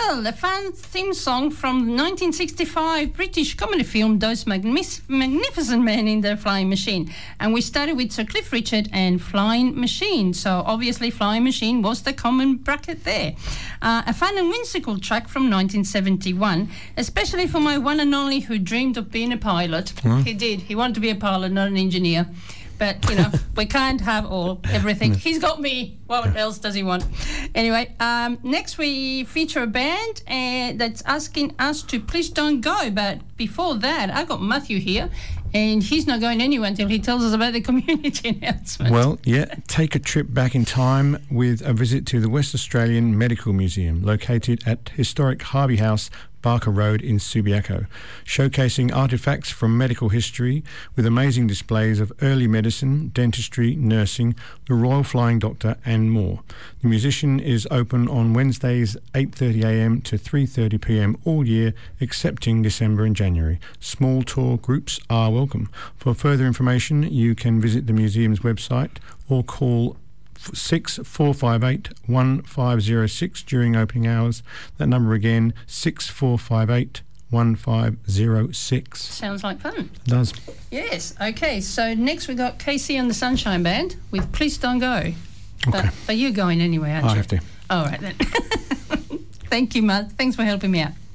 Well, a fun theme song from 1965 British comedy film Those Magnificent Men in the Flying Machine. And we started with Sir Cliff Richard and Flying Machine. So obviously Flying Machine was the common bracket there. A fun and whimsical track from 1971, especially for my one and only who dreamed of being a pilot. He did. He wanted to be a pilot, not an engineer. But, you know, we can't have everything. He's got me. What else does he want? Anyway, next we feature a band that's asking us to please don't go. But before that, I got Matthew here, and he's not going anywhere until he tells us about the community announcement. Well, yeah, take a trip back in time with a visit to the West Australian Medical Museum, located at historic Harvey House, Barker Road in Subiaco, showcasing artefacts from medical history with amazing displays of early medicine, dentistry, nursing, the Royal Flying Doctor and more. The museum is open on Wednesdays 8:30am to 3:30pm all year, excepting December and January. Small tour groups are welcome. For further information, you can visit the museum's website or call 6458 1506 during opening hours. That number again, 6458 1506. Sounds like fun. It does. Yes. Okay. So next we got Casey and the Sunshine Band with Please Don't Go. Okay. But you're going anyway, aren't you? I have to. All right then. Thank you, Matt. Thanks for helping me out.